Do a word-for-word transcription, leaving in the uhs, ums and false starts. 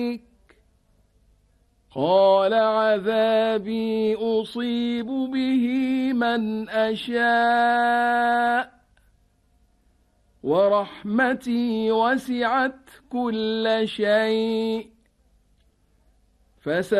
قال عذابي أصيب به من أشاء ورحمتي وسعت كل شيء فس